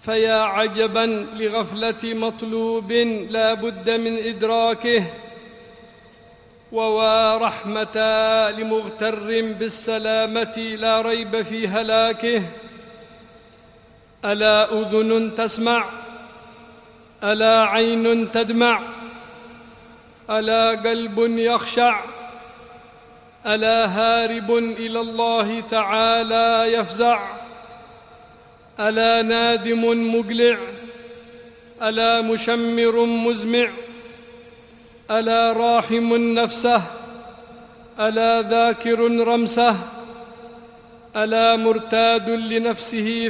فيا عجبا لغفلة مطلوب لا بد من إدراكه، ورحمة لمغتر بالسلامة لا ريب في هلاكه. ألا أذن تسمع، ألا عين تدمع، ألا قلب يخشع، ألا هارب إلى الله تعالى يفزع، ألا نادم مقلع، ألا مشمر مزمع، ألا راحم نفسه، ألا ذاكر رمسه، ألا مرتاد لنفسه